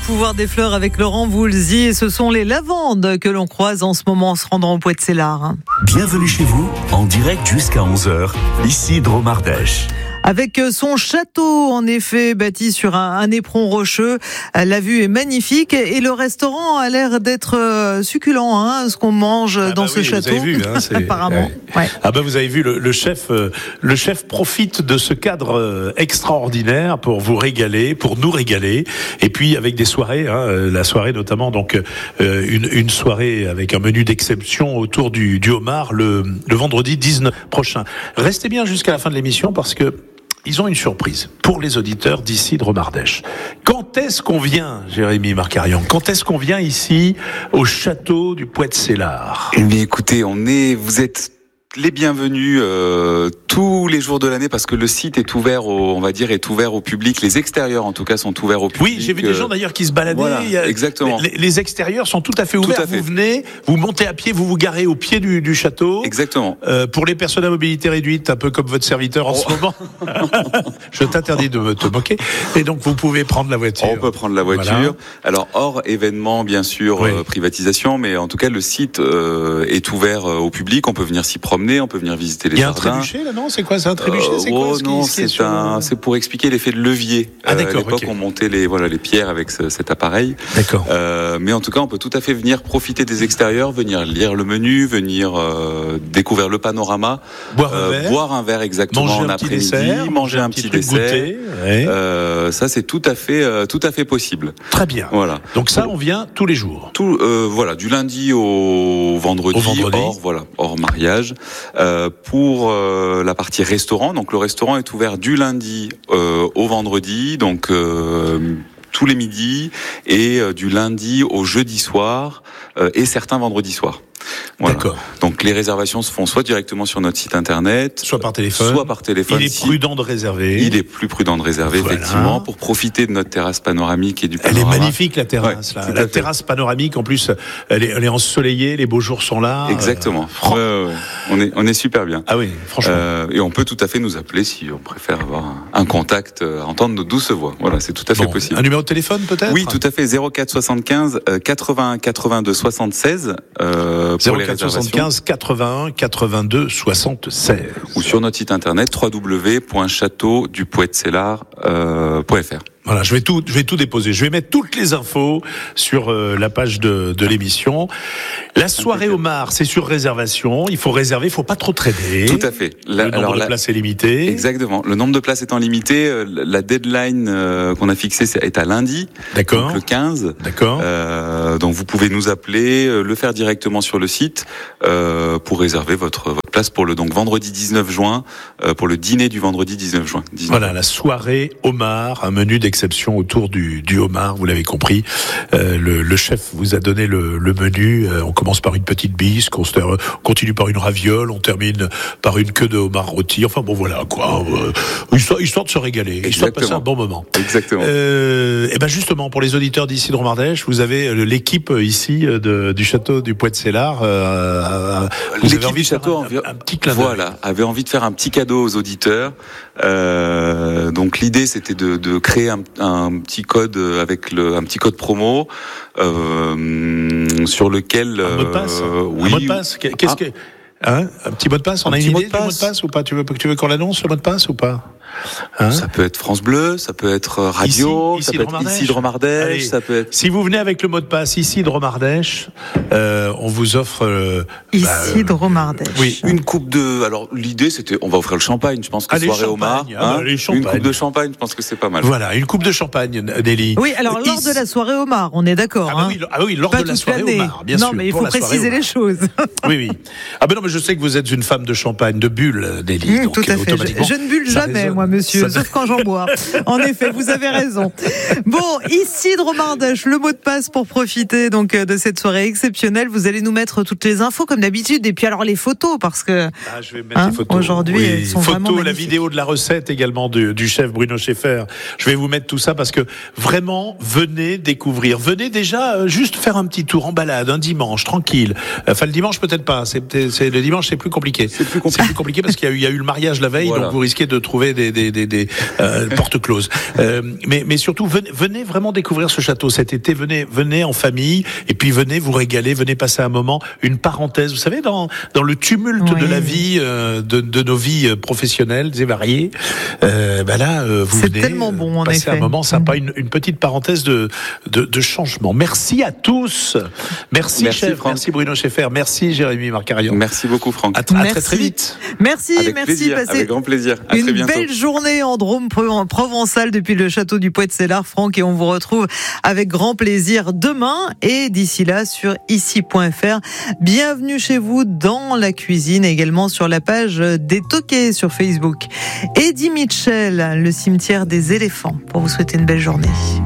pouvoir des fleurs avec Laurent Voulzy et ce sont les lavandes que l'on croise en ce moment en se rendant au Poët-Célard. Bienvenue chez vous, en direct jusqu'à 11h, ici Dromardèche. Avec son château, en effet, bâti sur un éperon rocheux, la vue est magnifique et le restaurant a l'air d'être succulent, ce qu'on mange dans ce château. Vous avez vu, apparemment. Ouais. Vous avez vu, le chef profite de ce cadre extraordinaire pour vous régaler, pour nous régaler, et puis avec des soirées, la soirée notamment, donc une soirée avec un menu d'exception autour du homard le vendredi 19 prochain. Restez bien jusqu'à la fin de l'émission parce que ils ont une surprise pour les auditeurs d'ici Dromardèche. Quand est-ce qu'on vient, Jérémy Marcarian? Quand est-ce qu'on vient ici au château du Poët-Célard? Eh bien, écoutez, vous êtes les bienvenus tous les jours de l'année parce que le site est ouvert au public. Les extérieurs, en tout cas, sont ouverts au public. Oui, j'ai vu des gens d'ailleurs qui se baladaient. Voilà, exactement. Les extérieurs sont tout à fait ouverts. Vous venez, vous montez à pied, vous garez au pied du château. Exactement. Pour les personnes à mobilité réduite, un peu comme votre serviteur en ce moment. Je t'interdis de te moquer. Et donc, vous pouvez prendre la voiture. On peut prendre la voiture. Voilà. Alors, hors événement, bien sûr, privatisation, mais en tout cas, le site est ouvert au public. On peut venir s'y promener. On peut venir visiter les jardins. Il y a un trébuchet là, non? C'est quoi? C'est un trébuchet? C'est quoi? Non, c'est pour expliquer l'effet de levier. À l'époque, on montait les pierres avec cet appareil. D'accord. Mais en tout cas, on peut tout à fait venir profiter des extérieurs, venir lire le menu, venir découvrir le panorama, boire un verre exactement en après-midi, manger un petit dessert. Goûter, ça, c'est tout à fait possible. Très bien. Voilà. Donc ça, on vient tous les jours. Du lundi au vendredi. Hors mariage. Pour la partie restaurant, donc le restaurant est ouvert du lundi au vendredi, donc tous les midis, et du lundi au jeudi soir et certains vendredis soirs. Voilà. D'accord. Donc les réservations se font soit directement sur notre site internet, soit par téléphone. Il est prudent de réserver. Il est plus prudent de réserver, effectivement, pour profiter de notre terrasse panoramique et du panorama. Elle est magnifique, la terrasse. Ouais, la terrasse panoramique, en plus, elle est ensoleillée, les beaux jours sont là. Exactement. On est super bien. Ah oui, franchement. Et on peut tout à fait nous appeler si on préfère avoir un contact, entendre nos douces voix. Voilà, c'est tout à fait possible. Un numéro de téléphone peut-être? Oui, tout à fait. 04 75 81 82 76. 04 75 81 82 76. Ou sur notre site internet www.chateaudupoetcélard.fr. Voilà, je vais tout déposer. Je vais mettre toutes les infos sur la page de l'émission. La soirée homard, c'est sur réservation. Il faut réserver, il faut pas trop traîner. Tout à fait. Le nombre de places est limité. Exactement. Le nombre de places étant limité, la deadline qu'on a fixée est à lundi. D'accord. Donc le 15. D'accord. Donc vous pouvez nous appeler, le faire directement sur le site pour réserver votre place pour le vendredi 19 juin, pour le dîner du vendredi 19 juin. Voilà, la soirée homard, un menu d'exception autour du homard, vous l'avez compris. Le chef vous a donné le menu. On commence par une petite bise, on continue par une raviole, on termine par une queue de homard rôti. Enfin bon, voilà quoi. Histoire de se régaler, histoire de passer un bon moment. Exactement. Et ben justement, pour les auditeurs d'ici Dromardèche, vous avez l'équipe ici du château du Poët-Célard. L'équipe du château un petit clin d'œil. Avait envie de faire un petit cadeau aux auditeurs. Donc l'idée, c'était de créer un petit code avec un petit code promo sur lequel un mot de passe. Un mot de passe. Qu'est-ce que un petit mot de passe? On a une idée du mot de passe ou pas? Tu veux qu'on l'annonce, le mot de passe ou pas? Ça peut être France Bleu, ça peut être radio, ça peut être ici Dromardèche, ça peut être... Si vous venez avec le mot de passe ici Dromardèche, on vous offre ici Dromardèche. Oui, une coupe de. Alors l'idée c'était, on va offrir le champagne. Je pense que soirée homard, une coupe de champagne. Je pense que c'est pas mal. Voilà, une coupe de champagne, Nelly. Oui, alors lors de la soirée homard, on est d'accord. Oui, lors de la soirée homard, bien sûr. Non, mais il faut préciser les choses. Oui. Non, mais je sais que vous êtes une femme de champagne, de bulle, Nelly. Tout à fait. Je ne bulle jamais, moi, monsieur, sauf quand j'en bois. En effet, vous avez raison. Bon, ici Dromardèche, le mot de passe pour profiter donc de cette soirée exceptionnelle. Vous allez nous mettre toutes les infos comme d'habitude, et puis alors les photos, parce que je vais mettre les photos. Aujourd'hui, elles sont vraiment magnifiques. La vidéo de la recette également du chef Bruno Schaeffer. Je vais vous mettre tout ça parce que vraiment, venez découvrir. Venez déjà juste faire un petit tour en balade un dimanche tranquille. Enfin le dimanche peut-être pas. C'est le dimanche, c'est plus compliqué. C'est plus compliqué parce qu'il y a eu le mariage la veille, donc vous risquez de trouver des des portes closes. Mais surtout, venez vraiment découvrir ce château cet été. Venez en famille et puis venez vous régaler, venez passer un moment, une parenthèse. Vous savez, dans le tumulte de la vie, de nos vies professionnelles et variées, là, vous venez tellement bon, passer un moment sympa, une petite parenthèse de changement. Merci à tous. Merci chef, Franck. merci Bruno Schaeffer, merci Jérémy Marcarian. Merci beaucoup Franck. À très vite. Merci, plaisir, passez avec grand plaisir. À très une bientôt. belle journée en Drôme provençal depuis le château du Poët-Sellard, Franck, et on vous retrouve avec grand plaisir demain et d'ici là sur ici.fr. Bienvenue chez vous dans la cuisine, également sur la page des Toquets sur Facebook. Eddie Mitchell, le cimetière des éléphants, pour vous souhaiter une belle journée.